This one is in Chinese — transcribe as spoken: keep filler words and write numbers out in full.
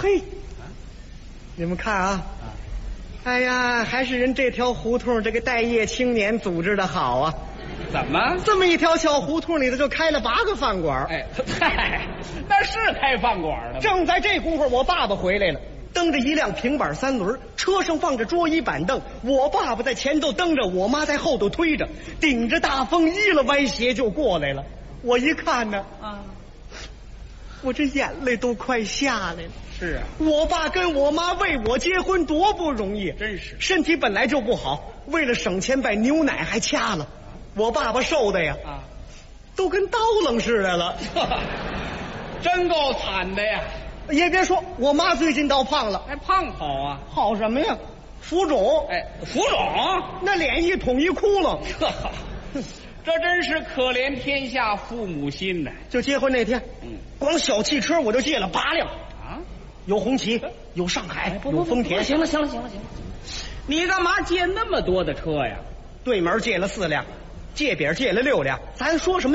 嘿，你们看啊，哎呀，还是人这条胡同这个待业青年组织的好啊！ 怎么？ 这么一条小胡同里头就开了八个饭馆。 哎，嗨，那是开饭馆的。 正在这功夫，我爸爸回来了，蹬着一辆平板三轮，车上放着桌椅板凳，我爸爸在前头蹬着，我妈在后头推着，顶着大风一了歪斜就过来了。我一看呢，啊，我这眼泪都快下来了。 是啊， 我爸跟我妈为我结婚多不容易， 真是。 身体本来就不好，为了省钱把牛奶还掐了。我爸爸瘦的呀，啊，都跟刀楞似的了， 真够惨的呀！ 也别说，我妈最近倒胖了， 还胖好啊？ 好什么呀？浮肿， 哎，浮肿， 那脸一捅一窟窿， 这真是可怜天下父母心呐！ 就结婚那天，嗯，光小汽车我就借了八辆啊， 有红旗，有上海，有丰田。 行了，行了，行了，行了，你干嘛借那么多的车呀？ 对门借了四辆，借饼借了六辆，咱说什么？